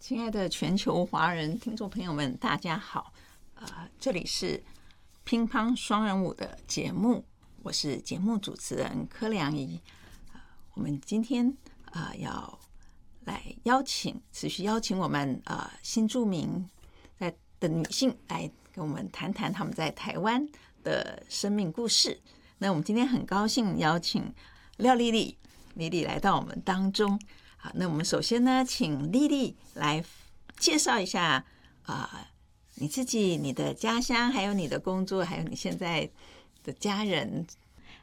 亲爱的全球华人听众朋友们，大家好！这里是乒乓双人舞的节目，我是节目主持人柯良仪。我们今天要来持续邀请我们新住民的女性来跟我们谈谈他们在台湾的生命故事。那我们今天很高兴邀请廖丽丽来到我们当中。好，那我们首先呢，请丽丽来介绍一下你自己、你的家乡，还有你的工作，还有你现在的家人